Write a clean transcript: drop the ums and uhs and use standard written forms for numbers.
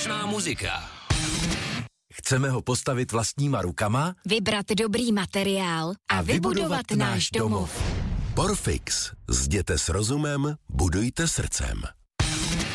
Hnusná muzika. Chceme ho postavit vlastníma rukama, vybrat dobrý materiál a vybudovat náš domov. Porfix. Zděte s rozumem, budujte srdcem.